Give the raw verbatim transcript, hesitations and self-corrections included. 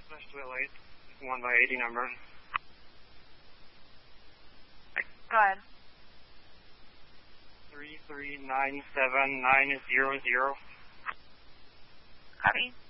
especially late. One by eighty number. Go ahead. Three three nine seven nine zero zero. Copy.